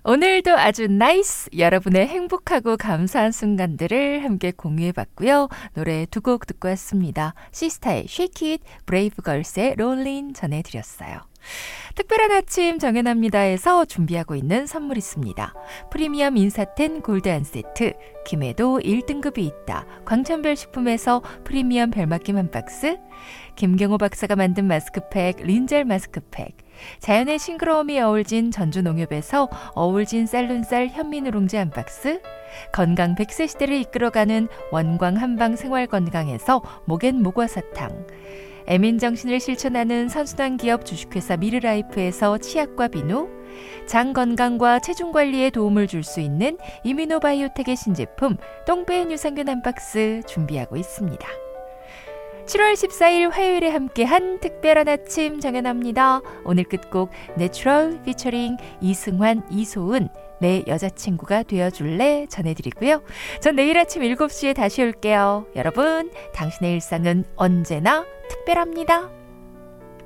오늘도 아주 나이스 여러분의 행복하고 감사한 순간들을 함께 공유해봤고요. 노래 두 곡 듣고 왔습니다. 시스타의 Shake It, 브레이브걸스의 롤린 전해드렸어요. 특별한 아침 정연합니다에서 준비하고 있는 선물 있습니다. 프리미엄 인사텐 골드 한 세트, 김해도 1등급이 있다. 광천별 식품에서 프리미엄 별맛김 한 박스, 김경호 박사가 만든 마스크팩 린젤 마스크팩, 자연의 싱그러움이 어울진 전주농협에서 어울진 쌀눈쌀 현미누룽지 한 박스, 건강 100세 시대를 이끌어가는 원광 한방 생활건강에서 목엔 모과사탕, 애민정신을 실천하는 선순환 기업 주식회사 미르라이프에서 치약과 비누, 장 건강과 체중 관리에 도움을 줄 수 있는 이뮤노바이오텍의 신제품 똥배엔 유산균 한 박스 준비하고 있습니다. 7월 14일 화요일에 함께한 특별한 아침 정연합니다. 오늘 끝곡 내추럴 피처링 이승환, 이소은 내 여자친구가 되어줄래 전해드리고요. 전 내일 아침 7시에 다시 올게요. 여러분, 당신의 일상은 언제나 특별합니다.